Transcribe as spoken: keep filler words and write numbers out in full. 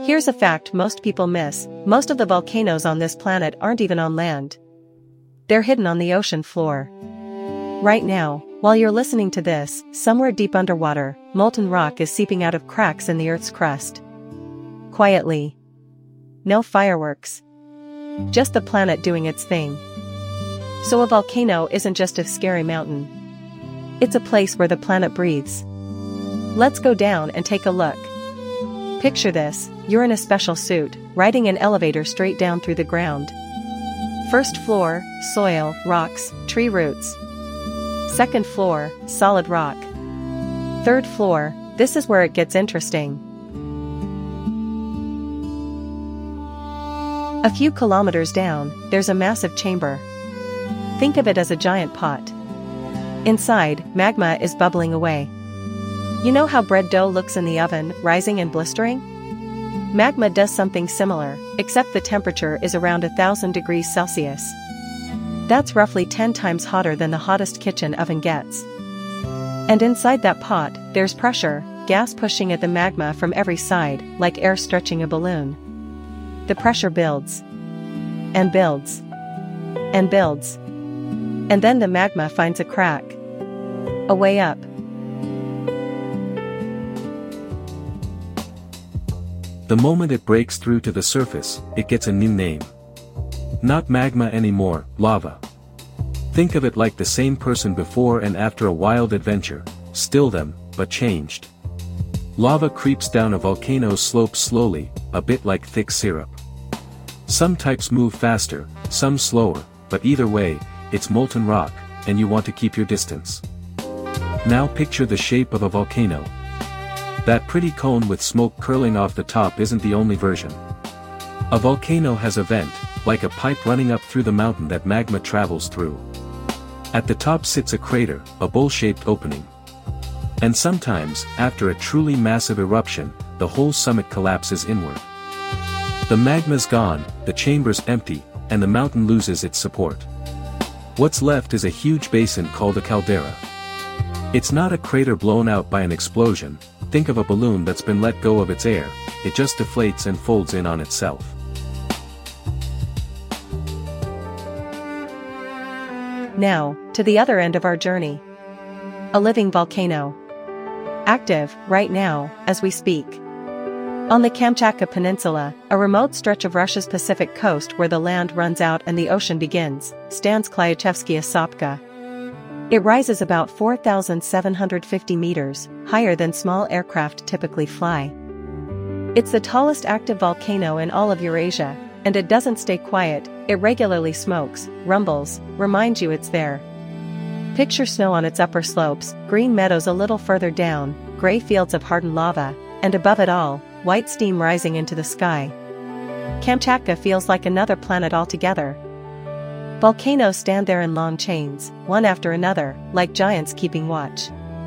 Here's a fact most people miss: most of the volcanoes on this planet aren't even on land. They're hidden on the ocean floor. Right now, while you're listening to this, somewhere deep underwater, molten rock is seeping out of cracks in the Earth's crust. Quietly. No fireworks. Just the planet doing its thing. So a volcano isn't just a scary mountain. It's a place where the planet breathes. Let's go down and take a look. Picture this: you're in a special suit, riding an elevator straight down through the ground. First floor, soil, rocks, tree roots. Second floor, solid rock. Third floor, this is where it gets interesting. A few kilometers down, there's a massive chamber. Think of it as a giant pot. Inside, magma is bubbling away. You know how bread dough looks in the oven, rising and blistering? Magma does something similar, except the temperature is around a thousand degrees Celsius. That's roughly ten times hotter than the hottest kitchen oven gets. And inside that pot, there's pressure, gas pushing at the magma from every side, like air stretching a balloon. The pressure builds. And builds. And builds. And then the magma finds a crack. A way up. The moment it breaks through to the surface, it gets a new name. Not magma anymore, lava. Think of it like the same person before and after a wild adventure, still them, but changed. Lava creeps down a volcano's slope slowly, a bit like thick syrup. Some types move faster, some slower, but either way, it's molten rock, and you want to keep your distance. Now picture the shape of a volcano. That pretty cone with smoke curling off the top isn't the only version. A volcano has a vent, like a pipe running up through the mountain that magma travels through. At the top sits a crater, a bowl-shaped opening. And sometimes, after a truly massive eruption, the whole summit collapses inward. The magma's gone, the chamber's empty, and the mountain loses its support. What's left is a huge basin called a caldera. It's not a crater blown out by an explosion. Think of a balloon that's been let go of its air, it just deflates and folds in on itself. Now, to the other end of our journey. A living volcano. Active, right now, as we speak. On the Kamchatka Peninsula, a remote stretch of Russia's Pacific coast where the land runs out and the ocean begins, stands Klyachevskaya Sopka. It rises about four thousand seven hundred fifty meters, higher than small aircraft typically fly. It's the tallest active volcano in all of Eurasia, and it doesn't stay quiet, it regularly smokes, rumbles, reminds you it's there. Picture snow on its upper slopes, green meadows a little further down, gray fields of hardened lava, and above it all, white steam rising into the sky. Kamchatka feels like another planet altogether. Volcanoes stand there in long chains, one after another, like giants keeping watch.